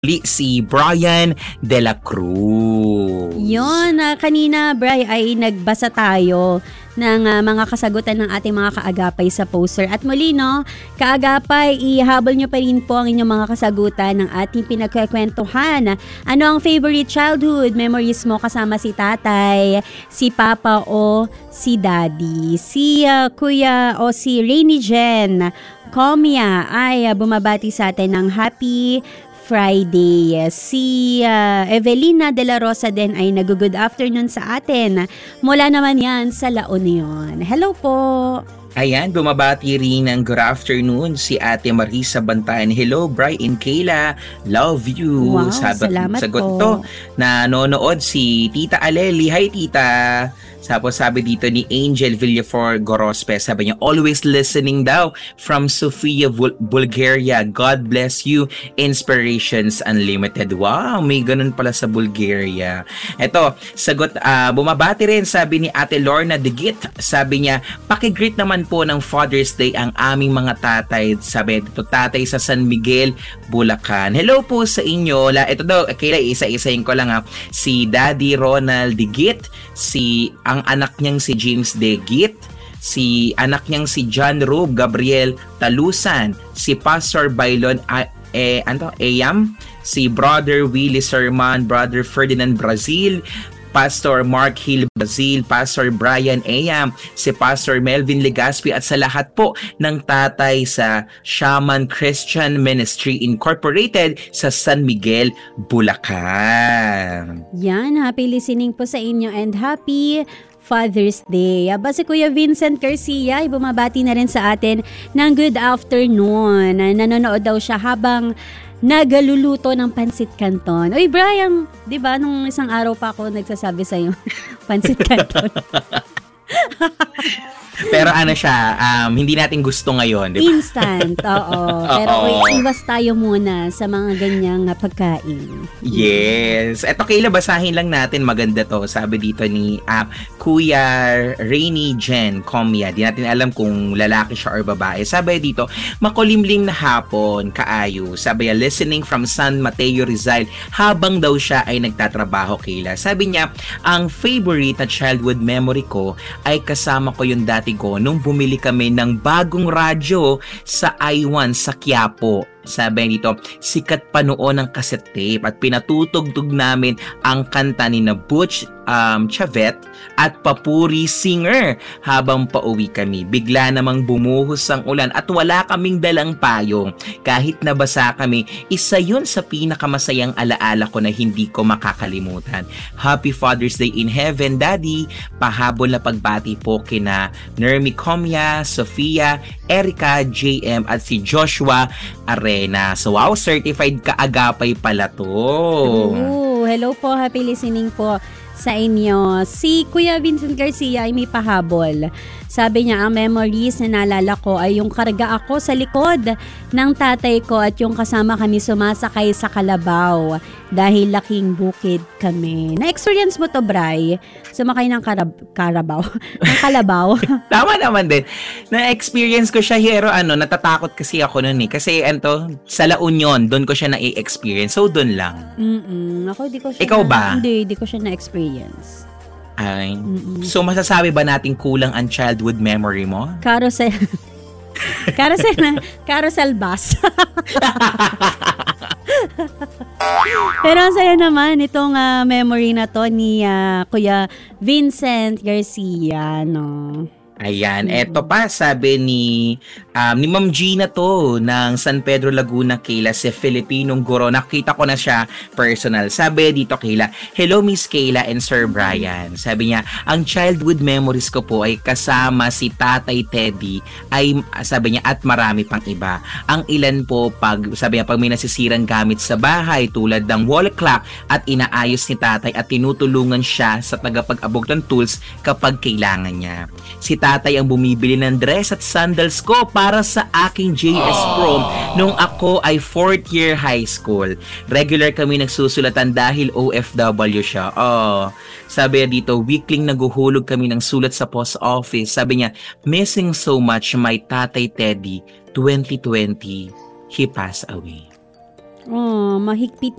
si Brian De La Cruz. Yun, kanina, Bri, ay nagbasa tayo ng mga kasagutan ng ating mga kaagapay sa poster. At muli, no, kaagapay, ihabol nyo pa rin po ang inyong mga kasagutan ng ating pinagkakwentuhan. Ano ang favorite childhood memories mo kasama si tatay, si papa o si daddy? Si kuya o si Rainy Jen Comia ay bumabati sa atin ng Happy Friday. Si Evelina De La Rosa din ay nag-good afternoon sa atin. Mula naman yan sa La Union. Hello po! Ayan, bumabati rin ng good afternoon si Ate Marisa Bantayan. Hello, Brian Kayla. Love you. Wow, salamat sagot po. to. Nanonood si Tita Aleli. Hi, Tita. Tapos sabi dito ni Angel Villafor Gorospe, sabi niya, always listening daw from Sofia, Bulgaria. God bless you. Inspirations Unlimited. Wow, may ganun pala sa Bulgaria. Eto, sagot, bumabati rin, sabi ni Ate Lorna Digit. Sabi niya, pakigreet naman po ng Father's Day ang aming mga tatay. Sabi dito, tatay sa San Miguel, Bulacan. Hello po sa inyo. Ito daw, kailan isa-isahin ko lang ha. Si Daddy Ronald Digit, ang anak niyang si James Degit, si anak niyang si John Rube Gabriel Talusan, si Pastor Bailon Ayam, si Brother Willie Sermon, Brother Ferdinand Brazil, Pastor Mark Hill Brazil, Pastor Brian Ayam, si Pastor Melvin Legaspi at sa lahat po ng tatay sa Shaman Christian Ministry Incorporated sa San Miguel, Bulacan. Yan, happy listening po sa inyo and happy Father's Day. Si Kuya Vincent Garcia ay bumabati na rin sa atin ng good afternoon. Nanonood daw siya habang nagaluluto ng pansit canton. Uy, Brian, di ba nung isang araw pa ako nagsasabi sa'yo, pansit canton. Pero ano siya, hindi natin gusto ngayon, di ba? Instant, oo. Pero iwas tayo muna sa mga ganyang pagkain. Yes. Eto, Kayla, basahin lang natin. Maganda to. Sabi dito ni Kuya Rainy Jen Comia. Di natin alam kung lalaki siya or babae. Sabi dito, makulimlim na hapon, kaayo. Sabi niya, listening from San Mateo Rizal habang daw siya ay nagtatrabaho, Kayla. Sabi niya, ang favorite na childhood memory ko ay kasama ko yung dati ko nung bumili kami ng bagong radyo sa I1 sa Quiapo. Sabi dito, sikat pa noon ang cassette tape at pinatutugtog namin ang kanta ni na Butch Chavez at Papuri Singer habang pauwi kami. Bigla namang bumuhos ang ulan at wala kaming dalang payong. Kahit nabasa kami, isa yun sa pinakamasayang alaala ko na hindi ko makakalimutan. Happy Father's Day in Heaven, Daddy. Pahabol na pagbati po kina Nermi Comia, Sofia, Erica, JM at si Joshua Arena. So wow, certified kaagapay pala to. Ooh, hello po, happy listening po sa inyo. Si Kuya Vincent Garcia ay may pahabol. Sabi niya, ang memories na naalala ko ay yung karga ako sa likod ng tatay ko at yung kasama kami sumasakay sa kalabaw dahil laking bukid kami. Na-experience mo to, Bri? Sumakay ng karabaw? ng kalabaw? Tama naman din. Na-experience ko siya, pero natatakot kasi ako nun eh. Kasi sa La Union, doon ko siya na-experience. So, doon lang. Ako, di ko siya Ikaw ba? Hindi ko siya na-experience. Ay. So, masasabi ba natin kulang ang childhood memory mo? Carousel bus. Pero ang saya naman itong memory na to ni Kuya Vincent Garcia, no? Ayan, eto pa, sabi ni Ma'am Gina to ng San Pedro Laguna, Kayla, si Filipinong guro. Nakita ko na siya personal. Sabi dito, Kayla, hello Miss Kayla and Sir Brian. Sabi niya, ang childhood memories ko po ay kasama si Tatay Teddy, ay sabi niya, at marami pang iba. Ang ilan po, sabi niya, pag may nasisirang gamit sa bahay tulad ng wall clock at inaayos ni Tatay at tinutulungan siya sa tagapag-abog ng tools kapag kailangan niya. Si Tatay ang bumibili ng dress at sandals ko para sa aking JS prom nung ako ay 4th year high school. Regular kami nagsusulatan dahil OFW siya. Sabi niya dito, weekling naguhulog kami ng sulat sa post office. Sabi niya, missing so much my Tatay Teddy, 2020, he passed away. Oh, mahigpit